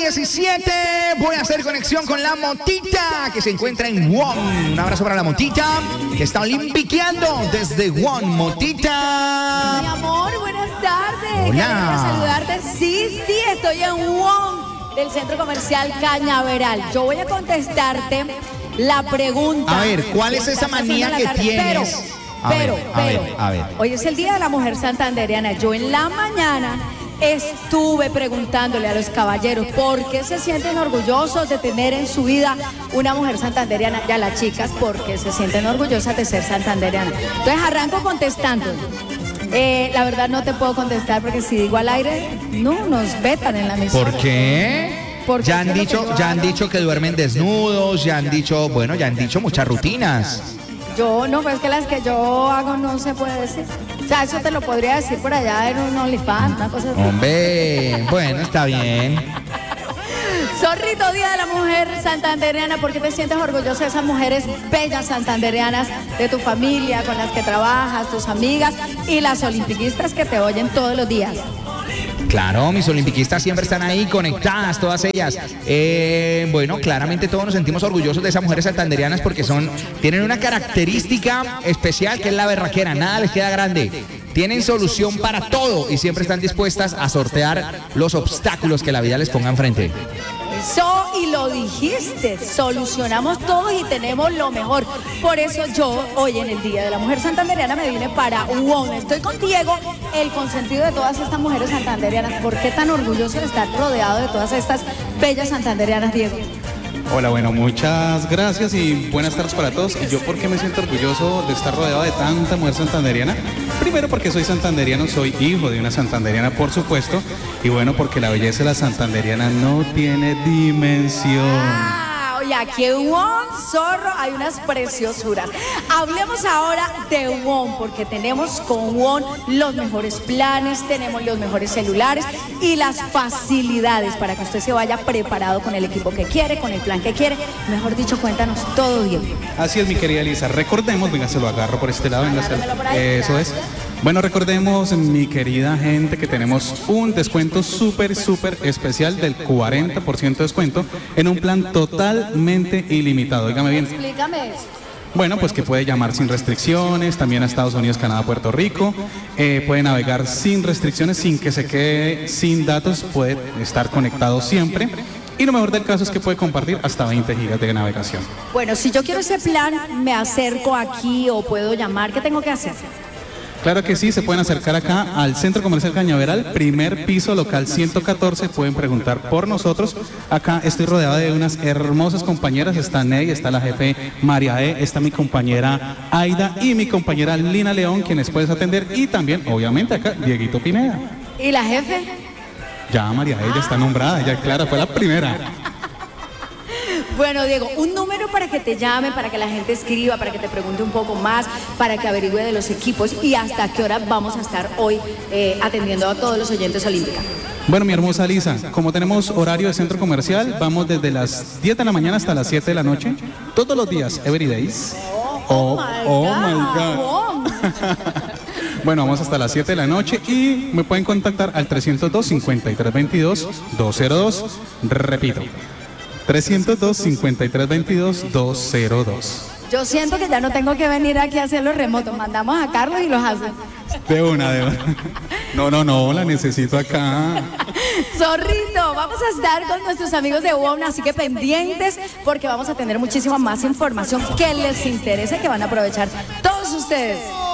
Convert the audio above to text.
17 voy a hacer conexión con la Motita, que se encuentra en Won. Un abrazo para la Motita, que está olimpiqueando desde Won. Motita. Mi amor, buenas tardes. Hola. Quiero saludarte. Sí, estoy en Won, del Centro Comercial Cañaveral. Yo voy a contestarte la pregunta. A ver, ¿cuál es esa manía que tienes? Pero, a ver. hoy es el Día de la Mujer Santandereana. Yo en la mañana estuve preguntándole a los caballeros por qué se sienten orgullosos de tener en su vida una mujer santandereana, y a las chicas por qué se sienten orgullosas de ser santandereana. Entonces arranco contestando. La verdad no te puedo contestar porque si digo al aire, no, nos vetan en la misión. ¿Por qué? Porque Ya han dicho que duermen desnudos, ya han dicho muchas rutinas. Yo no, pues que las que yo hago no se puede decir. O sea, eso te lo podría decir por allá en un OnlyFans, una cosa así. Hombre, bueno, está bien. Zorrito, Día de la Mujer Santandereana, ¿por qué te sientes orgullosa de esas mujeres bellas santandereanas, de tu familia, con las que trabajas, tus amigas y las olimpiquistas que te oyen todos los días? Claro, mis olimpiquistas siempre están ahí conectadas, todas ellas. Bueno, claramente todos nos sentimos orgullosos de esas mujeres santandereanas porque tienen una característica especial que es la berraquera, nada les queda grande. Tienen solución para todo y siempre están dispuestas a sortear los obstáculos que la vida les ponga enfrente. Eso, y lo dijiste, solucionamos todo y tenemos lo mejor. Por eso yo, hoy en el Día de la Mujer Santandereana, me vine para Won. Estoy con Diego, el consentido de todas estas mujeres santandereanas. ¿Por qué tan orgulloso de estar rodeado de todas estas bellas santandereanas, Diego? Hola, bueno, muchas gracias y buenas tardes para todos. ¿Y yo por qué me siento orgulloso de estar rodeado de tanta mujer santandereana? Primero porque soy santanderiano, soy hijo de una santanderiana, por supuesto. Y bueno, porque la belleza de la santanderiana no tiene dimensión. Y aquí en Won, zorro, hay unas preciosuras. Hablemos ahora de Won, porque tenemos con Won los mejores planes, tenemos los mejores celulares y las facilidades para que usted se vaya preparado con el equipo que quiere, con el plan que quiere. Mejor dicho, cuéntanos todo, Diego. Así es, mi querida Elisa. Recordemos, venga, se lo agarro por este lado. Venga, eso es. Bueno, recordemos, mi querida gente, que tenemos un descuento súper especial del 40% de descuento en un plan totalmente ilimitado. Óigame bien. Explícame eso. Bueno, pues que puede llamar sin restricciones, también a Estados Unidos, Canadá, Puerto Rico. Puede navegar sin restricciones, sin que se quede sin datos, puede estar conectado siempre. Y lo mejor del caso es que puede compartir hasta 20 gigas de navegación. Bueno, si yo quiero ese plan, me acerco aquí o puedo llamar. ¿Qué tengo que hacer? Claro que sí, se pueden acercar acá al Centro Comercial Cañaveral, primer piso, local 114, pueden preguntar por nosotros. Acá estoy rodeado de unas hermosas compañeras, está Ney, está la jefe María E, está mi compañera Aida y mi compañera Lina León, quienes puedes atender, y también, obviamente, acá Dieguito Pineda. ¿Y la jefe? Ya María E ya está nombrada, ya Clara fue la primera. Bueno, Diego, un número para que te llame, para que la gente escriba, para que te pregunte un poco más, para que averigüe de los equipos y hasta qué hora vamos a estar hoy atendiendo a todos los oyentes olímpicos. Bueno, mi hermosa Lisa, como tenemos horario de centro comercial, vamos desde las 10 de la mañana hasta las 7 de la noche, todos los días, every days. Oh my God. Bueno, vamos hasta las 7 de la noche y me pueden contactar al 302-5322-202. Repito, 302-5322-202. Yo siento que ya no tengo que venir aquí a hacerlo remoto. Mandamos a Carlos y los hace. De una. No, la necesito acá. Zorrito, vamos a estar con nuestros amigos de Won, así que pendientes porque vamos a tener muchísima más información que les interese, que van a aprovechar todos ustedes.